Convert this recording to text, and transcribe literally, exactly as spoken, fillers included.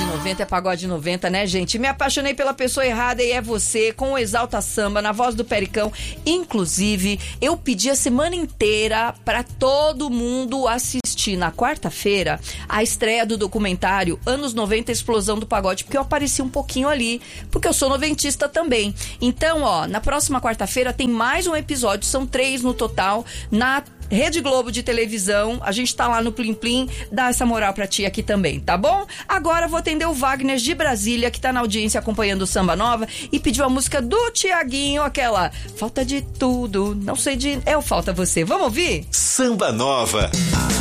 noventa é pagode noventa, né, gente? Me apaixonei pela pessoa errada e é você, com o Exalta Samba, na voz do Pericão. Inclusive, eu pedi a semana inteira pra todo mundo assistir na quarta-feira a estreia do documentário Anos noventa, Explosão do Pagode, porque eu apareci um pouquinho ali, porque eu sou noventista também. Então, ó, na próxima quarta-feira tem mais um episódio, são três no total, na Rede Globo de televisão. A gente tá lá no Plim Plim, dá essa moral pra ti aqui também, tá bom? Agora vou atender o Wagner de Brasília, que tá na audiência acompanhando o Samba Nova e pediu a música do Tiaguinho, aquela Falta de Tudo, não sei de... É o Falta Você, vamos ouvir? Samba Nova.